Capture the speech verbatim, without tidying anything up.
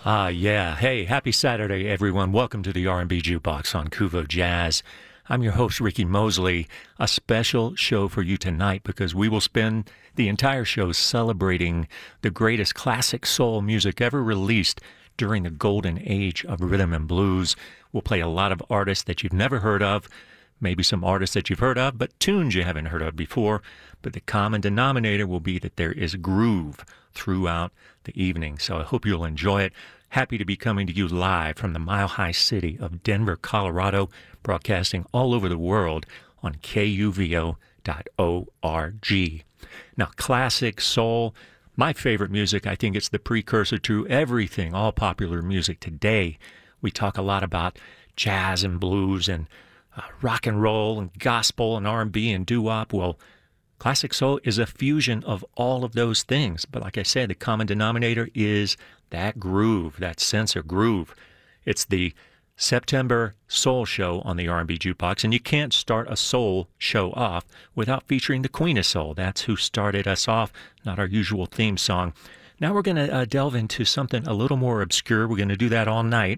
Ah, yeah. Hey, happy Saturday, everyone. Welcome to the R and B Jukebox on Kuvo Jazz. I'm your host, Ricky Mosley. A special show for you tonight because we will spend the entire show celebrating the greatest classic soul music ever released during the golden age of rhythm and blues. We'll play a lot of artists that you've never heard of, maybe some artists that you've heard of, but tunes you haven't heard of before. But the common denominator will be that there is groove throughout the evening. So I hope you'll enjoy it. Happy to be coming to you live from the Mile High City of Denver, Colorado, broadcasting all over the world on K U V O dot org. Now, classic soul, my favorite music, I think it's the precursor to everything, all popular music today. We talk a lot about jazz and blues and uh, rock and roll and gospel and R and B and doo-wop. Well, classic soul is a fusion of all of those things. But like I said, the common denominator is that groove, that sense of groove. It's the September Soul Show on the R and B Jukebox, and you can't start a soul show off without featuring the Queen of Soul. That's who started us off, not our usual theme song. Now we're going to uh, delve into something a little more obscure. We're going to do that all night.